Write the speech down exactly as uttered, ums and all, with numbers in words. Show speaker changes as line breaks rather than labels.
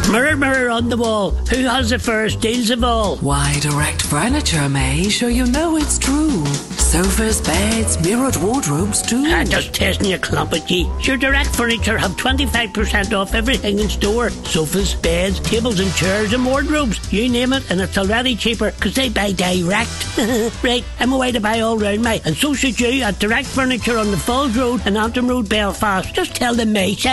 Mirror, mirror on the wall, who has the fairest deals of all?
Why, Direct Furniture, May, sure you know it's true. Sofas, beds, mirrored wardrobes too.
Ah, just testing your clumpet, ye. Sure, Direct Furniture have twenty-five percent off everything in store. Sofas, beds, tables and chairs and wardrobes. You name it, and it's already cheaper, because they buy direct. Right, I'm away to buy all round me, and so should you at Direct Furniture on the Falls Road and Antrim Road, Belfast. Just tell them me.